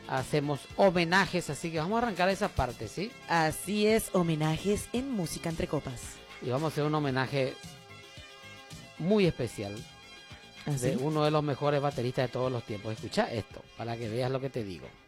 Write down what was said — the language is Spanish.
hacemos homenajes, así que vamos a arrancar esa parte, ¿sí? Así es, homenajes en Música Entre Copas. Y vamos a hacer un homenaje muy especial ¿Así? de uno de los mejores bateristas de todos los tiempos. Escucha esto, para que veas lo que te digo.